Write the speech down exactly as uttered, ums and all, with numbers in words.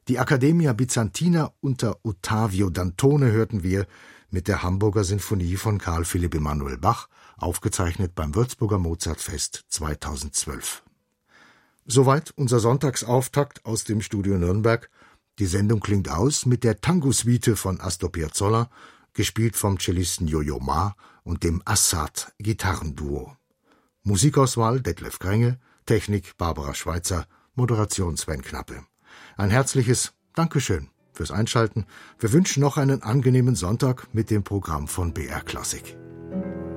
Die Accademia Byzantina unter Ottavio Dantone hörten wir mit der Hamburger Sinfonie von Karl Philipp Emanuel Bach, aufgezeichnet beim Würzburger Mozartfest zweitausendzwölf. Soweit unser Sonntagsauftakt aus dem Studio Nürnberg. Die Sendung klingt aus mit der Tango-Suite von Astor Piazzolla, gespielt vom Cellisten Jojo Ma und dem Assad-Gitarrenduo. Musikauswahl Detlef Krenge, Technik Barbara Schweitzer, Moderation Sven Knappe. Ein herzliches Dankeschön fürs Einschalten. Wir wünschen noch einen angenehmen Sonntag mit dem Programm von B R Klassik.